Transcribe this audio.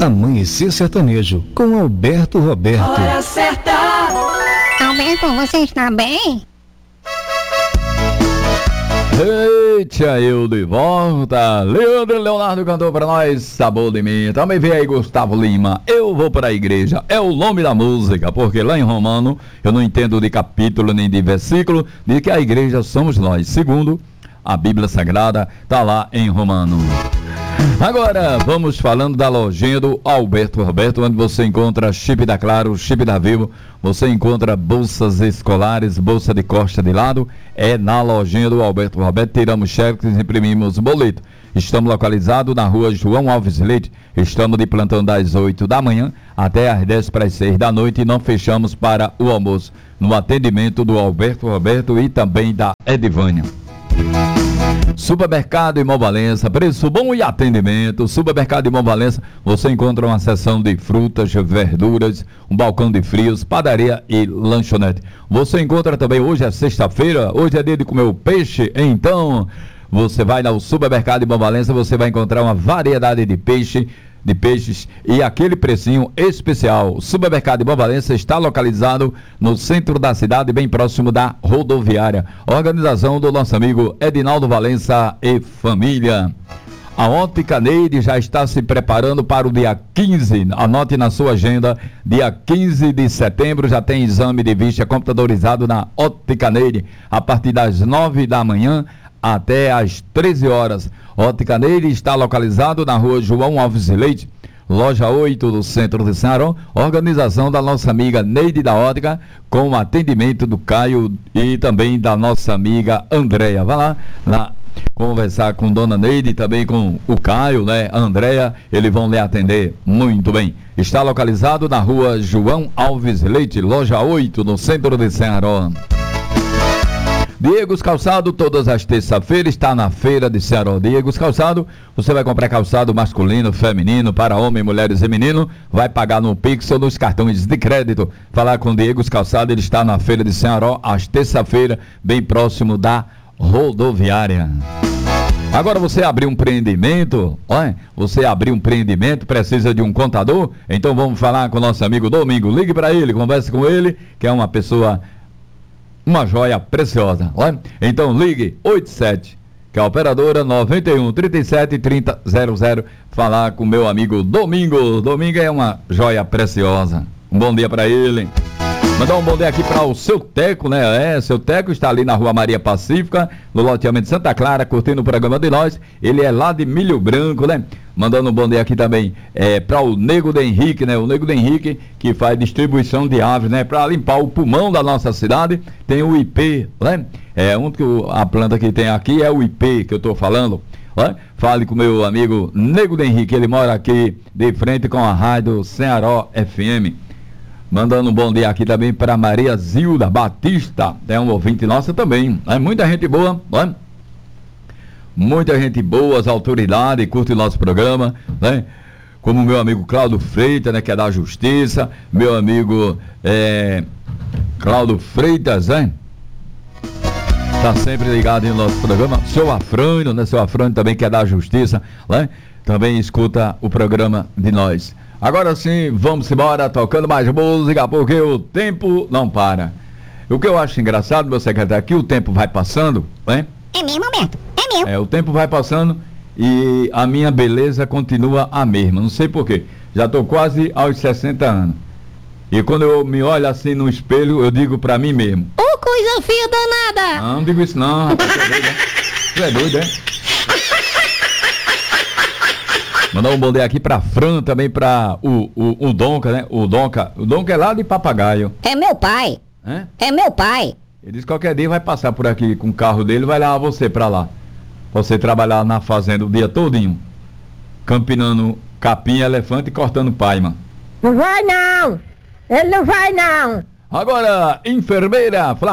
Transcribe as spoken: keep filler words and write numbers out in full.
Amanhecer Sertanejo, com Alberto Roberto. Hora certa. Alberto, você está bem? Eita, eu de volta. Leandro Leonardo cantou pra nós Sabor de Mim. Também veio aí Gustavo Lima, Eu Vou Pra Igreja. É o nome da música, porque lá em Romano, eu não entendo de capítulo nem de versículo, diz que a igreja somos nós. Segundo a Bíblia Sagrada, tá lá em Romano. Agora, vamos falando da lojinha do Alberto Roberto, onde você encontra chip da Claro, chip da Vivo, você encontra bolsas escolares, bolsa de costa de lado, é na lojinha do Alberto Roberto, tiramos cheques, imprimimos boleto. Estamos localizados na rua João Alves Leite, estamos de plantão das oito da manhã até às dez para as seis da noite e não fechamos para o almoço, no atendimento do Alberto Roberto e também da Edivânia. Supermercado Irmão Valença, preço bom e atendimento. Supermercado Irmão Valença, você encontra uma seção de frutas, verduras, um balcão de frios, padaria e lanchonete. Você encontra também, hoje é sexta-feira, hoje é dia de comer o peixe, então você vai no Supermercado Irmão Valença, você vai encontrar uma variedade de peixe, de peixes e aquele precinho especial. O Supermercado Irmão Valença está localizado no centro da cidade, bem próximo da rodoviária. Organização do nosso amigo Edinaldo Valença e família. A Ótica Neide já está se preparando para o dia quinze, anote na sua agenda, dia quinze de setembro já tem exame de vista computadorizado na Ótica Neide, a partir das nove da manhã até às treze horas. Ótica Neide está localizado na rua João Alves Leite, loja oito do centro de Ceará, organização da nossa amiga Neide da Ótica, com o atendimento do Caio e também da nossa amiga Andréia. Vai lá, lá conversar com dona Neide, também com o Caio, né, a Andréia, eles vão lhe atender muito bem. Está localizado na rua João Alves Leite, loja oito, no centro de Ceará. Diegos Calçado, todas as terças-feiras, está na feira de Ceará. Diegos Calçado, você vai comprar calçado masculino, feminino, para homem, mulheres e menino, vai pagar no Pix ou nos cartões de crédito. Falar com Diegos Calçado, ele está na feira de Ceará, às terça-feira, bem próximo da rodoviária. Agora você abriu um empreendimento, olha, você abriu um empreendimento, precisa de um contador? Então vamos falar com o nosso amigo Domingo. Ligue para ele, converse com ele, que é uma pessoa... uma joia preciosa, olha. Então ligue oito sete, que é a operadora noventa e um, trinta e sete, trinta, zero zero, falar com meu amigo Domingo. Domingo é uma joia preciosa. Um bom dia para ele. Mandar um bom dia aqui para o seu Teco, né? É, seu Teco está ali na rua Maria Pacífica, no loteamento Santa Clara, curtindo o programa de nós. Ele é lá de Milho Branco, né? Mandando um bom dia aqui também é, para o Nego de Henrique, né? O Nego de Henrique que faz distribuição de aves, né? Para limpar o pulmão da nossa cidade. Tem o I P, né? É, um que o, a planta que tem aqui é o I P que eu estou falando. Né? Fale com o meu amigo Nego de Henrique, ele mora aqui de frente com a rádio Ceará F M. Mandando um bom dia aqui também para Maria Zilda Batista, é um ouvinte nossa também. É muita gente boa, né? Muita gente boa, as autoridades curtem o nosso programa, né? Como o meu amigo Cláudio Freitas, né? Que é da Justiça, meu amigo é, Cláudio Freitas, né? Tá sempre ligado no nosso programa. Seu Afrânio, né? Seu Afrânio também que é da Justiça, né? Também escuta o programa de nós. Agora sim, vamos embora, tocando mais música, porque o tempo não para. O que eu acho engraçado, meu secretário, é que o tempo vai passando, né? É mesmo, Alberto, é mesmo. É, o tempo vai passando e a minha beleza continua a mesma, não sei porquê. Já estou quase aos sessenta anos. E quando eu me olho assim no espelho, eu digo pra mim mesmo: Ô, oh, coisa feia danada! Não, não digo isso não, rapaz, você é doido, né? Você é doido, é? Mandar um bom dia aqui pra Fran, também pra o, o, o Donca, né? O Donca, o Donca é lá de Papagaio. É meu pai. É? É meu pai. Ele disse que qualquer dia vai passar por aqui com o carro dele, vai levar você pra lá. Pra você trabalhar na fazenda o dia todinho. Campinando capim, elefante e cortando paima. Não vai não! Ele não vai não! Agora, enfermeira Flávia.